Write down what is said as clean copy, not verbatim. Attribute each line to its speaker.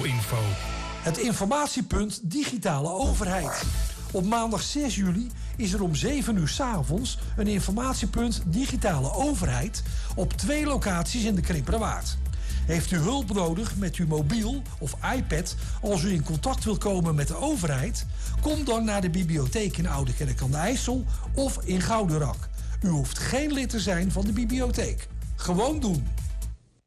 Speaker 1: Info.
Speaker 2: Het informatiepunt Digitale Overheid. Op maandag 6 juli is er om 7 uur 's avonds een informatiepunt Digitale Overheid op 2 locaties in de Krimpenerwaard. Heeft u hulp nodig met uw mobiel of iPad als u in contact wilt komen met de overheid? Kom dan naar de bibliotheek in Oudekerk aan de IJssel of in Goudenrak. U hoeft geen lid te zijn van de bibliotheek. Gewoon doen.